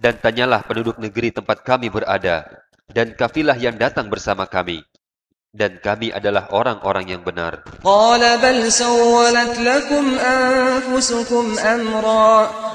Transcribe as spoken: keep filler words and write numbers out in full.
Dan tanyalah penduduk negeri tempat kami berada, dan kafilah yang datang bersama kami. Dan kami adalah orang-orang yang benar. قال بل سولت لكم أنفسكم أمرا